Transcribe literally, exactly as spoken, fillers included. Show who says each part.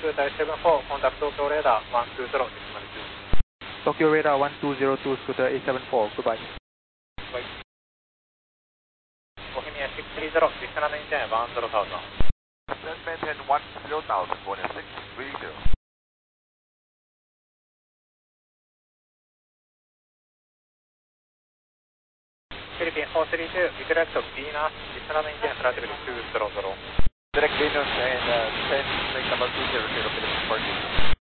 Speaker 1: 空隊セブンフォー、コンタクト東京レーダーワンツーゼロ、
Speaker 2: Tokyo Radar one two zero two, Scooter A seven four, goodbye.
Speaker 1: ボヘミアシックススリーゼロ、リスナーのインテンワンゼロタウザン。
Speaker 3: Let's maintain one zero thousand, one six three zero.
Speaker 1: フィリピンフォースリーツー、リクラクトビーナス、リスナーのインテンフラティブルツーゼロゼロ。
Speaker 3: Direct Venus and uh, ten, flight number two zero zero, Philippines four two.